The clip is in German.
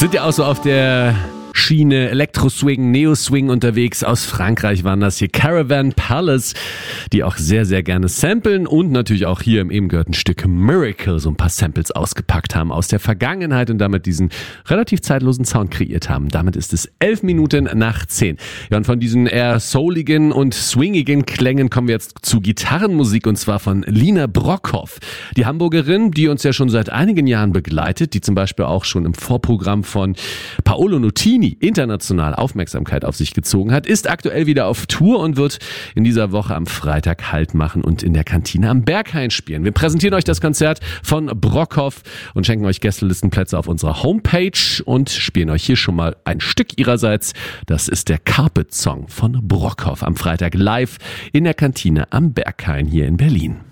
Sind ja auch so auf der Schiene Elektro-Swing, Neo-Swing unterwegs. Aus Frankreich waren das hier Caravan Palace, die auch sehr, sehr gerne samplen und natürlich auch hier im eben gehörten Stück Miracle so ein paar Samples ausgepackt haben aus der Vergangenheit und damit diesen relativ zeitlosen Sound kreiert haben. Damit ist es 11:11. Ja, und von diesen eher souligen und swingigen Klängen kommen wir jetzt zu Gitarrenmusik und zwar von Lina Brockhoff. Die Hamburgerin, die uns ja schon seit einigen Jahren begleitet, die zum Beispiel auch schon im Vorprogramm von Paolo Nutini international Aufmerksamkeit auf sich gezogen hat, ist aktuell wieder auf Tour und wird in dieser Woche am Freitag Halt machen und in der Kantine am Berghain spielen. Wir präsentieren euch das Konzert von Brockhoff und schenken euch Gästelistenplätze auf unserer Homepage und spielen euch hier schon mal ein Stück ihrerseits. Das ist der Carpet Song von Brockhoff am Freitag live in der Kantine am Berghain hier in Berlin.